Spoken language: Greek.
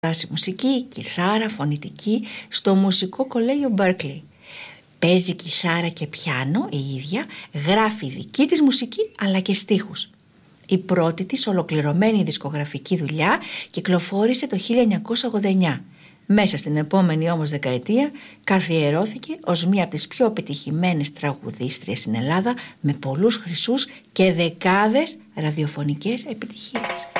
διδάσει μουσική, κιθάρα, φωνητική στο Μουσικό Κολέγιο Μπέρκλι. Παίζει κιθάρα και πιάνο η ίδια, γράφει δική της μουσική αλλά και στίχους. Η πρώτη της ολοκληρωμένη δισκογραφική δουλειά κυκλοφόρησε το 1989. Μέσα στην επόμενη όμως δεκαετία καθιερώθηκε ως μία από τις πιο επιτυχημένες τραγουδίστριες στην Ελλάδα, με πολλούς χρυσούς και δεκάδες ραδιοφωνικές επιτυχίες.